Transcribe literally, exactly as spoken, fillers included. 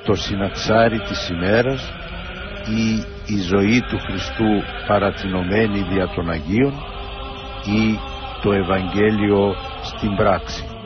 το συναξάρι της ημέρας ή η ζωή του Χριστού παρατηνωμένη δια των Αγίων ή το Ευαγγέλιο στην πράξη.